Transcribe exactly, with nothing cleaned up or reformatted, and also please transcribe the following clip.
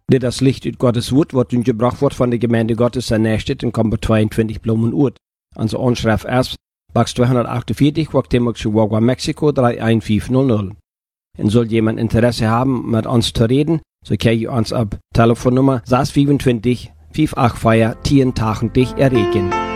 Der das Licht ut Gottes Wort, was nun gebracht wird von der Gemeinde Gottes, sein Nächstet, und kommt bei zweiundzwanzig Blumen Urt. Also Anschrift erst, Box zweihundertachtundvierzig, Wachtemax, Chihuahua, Mexiko, drei eins fünf null null. Und soll jemand Interesse haben, mit uns zu reden, so kann ich uns ab Telefonnummer sechs zwei fünf, fünf acht vier, zehn dich erreichen.